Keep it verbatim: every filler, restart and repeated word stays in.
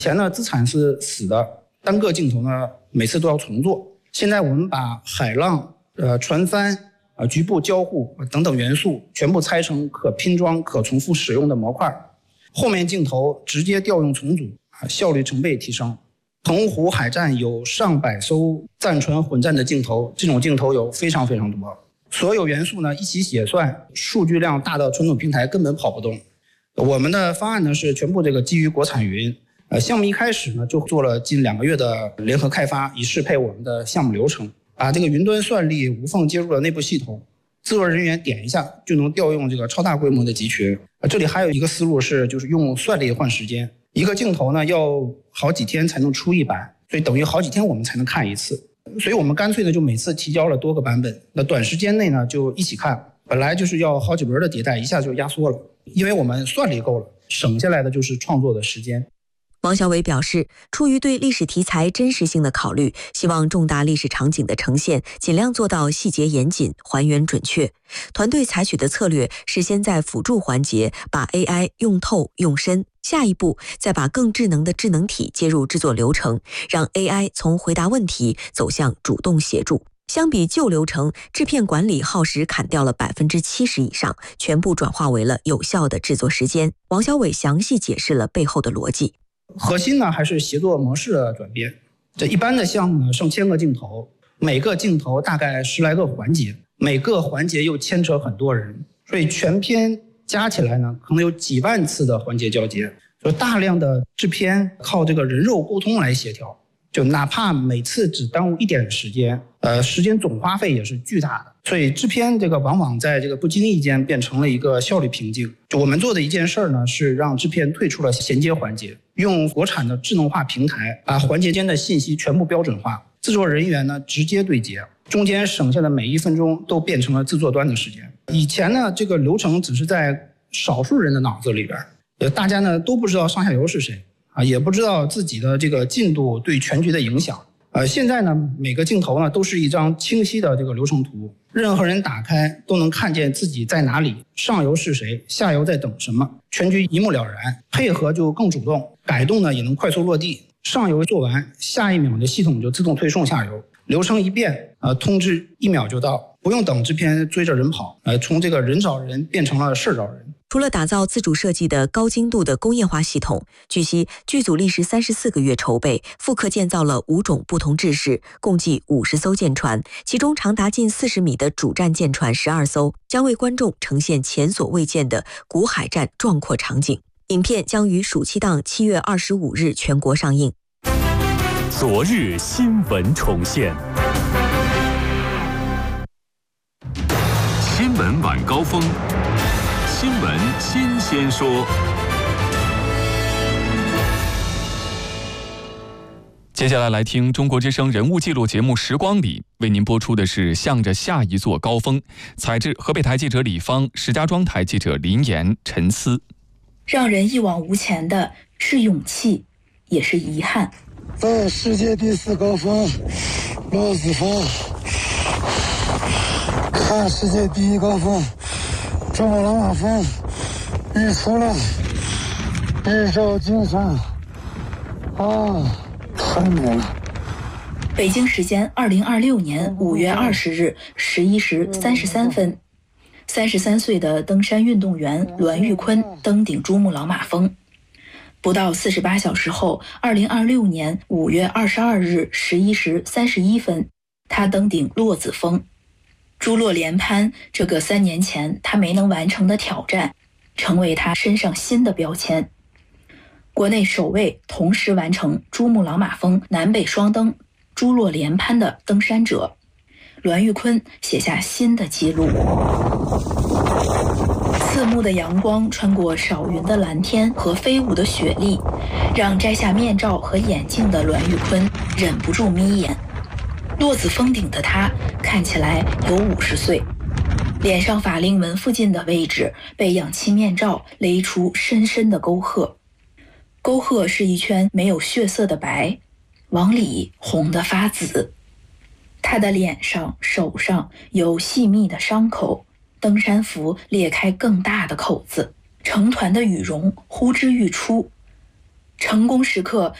以前呢资产是死的，单个镜头呢每次都要重做。现在我们把海浪、呃船帆、呃局部交互等等元素全部拆成可拼装、可重复使用的模块，后面镜头直接调用重组，效率成倍提升。澎湖海战有上百艘战船混战的镜头，这种镜头有非常非常多。所有元素呢一起写算，数据量大到传统平台根本跑不动。我们的方案呢是全部这个基于国产云，呃，项目一开始呢就做了近两个月的联合开发，以适配我们的项目流程，把这个云端算力无缝接入了内部系统，制作人员点一下就能调用这个超大规模的集群。呃，这里还有一个思路是，就是用算力换时间。一个镜头呢要好几天才能出一版，所以等于好几天我们才能看一次，所以我们干脆呢就每次提交了多个版本，那短时间内呢就一起看。本来就是要好几轮的迭代，一下就压缩了，因为我们算力够了，省下来的就是创作的时间。 王小伟表示，出于对历史题材真实性的考虑，希望重大历史场景的呈现尽量做到细节严谨，还原准确。团队采取的策略是先在辅助环节把 A I 用透用深，下一步再把更智能的智能体接入制作流程，让 A I 从回答问题走向主动协助。相比旧流程，制片管理耗时砍掉了 百分之七十 以上，全部转化为了有效的制作时间。王小伟详细解释了背后的逻辑。 核心呢还是协作模式的转变。这一般的项目呢上千个镜头，每个镜头大概十来个环节，每个环节又牵扯很多人，所以全片加起来呢可能有几万次的环节交接，就大量的制片靠这个人肉沟通来协调，就哪怕每次只耽误一点时间，呃，时间总花费也是巨大的。所以制片这个往往在这个不经意间变成了一个效率瓶颈。就我们做的一件事呢，是让制片退出了衔接环节，用国产的智能化平台把环节间的信息全部标准化，制作人员呢直接对接，中间省下的每一分钟都变成了制作端的时间。以前呢，这个流程只是在少数人的脑子里边，呃，大家呢都不知道上下游是谁啊，也不知道自己的这个进度对全局的影响。呃，现在呢，每个镜头呢都是一张清晰的这个流程图，任何人打开都能看见自己在哪里，上游是谁，下游在等什么，全局一目了然，配合就更主动，改动呢也能快速落地。上游做完，下一秒的系统就自动推送下游，流程一变，呃，通知一秒就到，不用等制片追着人跑，呃，从这个人找人变成了事找人。 除了打造自主设计的高精度的工业化系统，据悉剧组历时三十四个月筹备，复刻建造了五种不同制式，共计五十艘舰船，其中长达近四十米的主战舰船十二艘，将为观众呈现前所未见的古海战壮阔场景。影片将于暑期档七月二十五日全国上映。 昨日新闻重现，新闻晚高峰。新闻新鲜说，接下来来听中国之声人物记录节目《时光里》，为您播出的是向着下一座高峰。采制河北台记者李芳，石家庄台记者林岩、陈思。 让人一往无前的是勇气，也是遗憾。 在世界第四高峰落子峰，看世界第一高峰珠穆朗玛峰，日出了，日照金山，啊，太美了。 北京时间二零二六年五月二十日十一时三十三分，三十三岁的登山运动员栾玉坤登顶珠穆朗玛峰。不到四十八小时后，二零二六年五月二十二日十一时三十一分，他登顶落子峰。珠洛连攀这个三年前他没能完成的挑战，成为他身上新的标签。国内首位同时完成珠穆朗玛峰南北双登、珠洛连攀的登山者，栾玉坤写下新的纪录。刺目的阳光穿过少云的蓝天和飞舞的雪粒，让摘下面罩和眼镜的栾玉坤忍不住眯眼。落子峰顶的他看起来有五十岁，脸上法令纹附近的位置被氧气面罩勒出深深的沟壑，沟壑是一圈没有血色的白，往里红得发紫。他的脸上、手上有细密的伤口，登山服裂开更大的口子，成团的羽绒呼之欲出。 成功时刻